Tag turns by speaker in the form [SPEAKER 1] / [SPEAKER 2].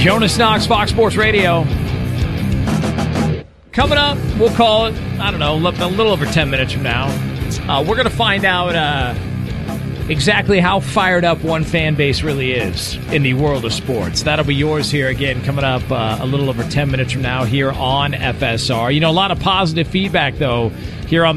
[SPEAKER 1] Jonas Knox, Fox Sports Radio. Coming up, we'll call it, I don't know, a little over 10 minutes from now. We're going to find out exactly how fired up one fan base really is in the world of sports. That'll be yours here again coming up a little over 10 minutes from now here on FSR. You know, a lot of positive feedback, though, here on the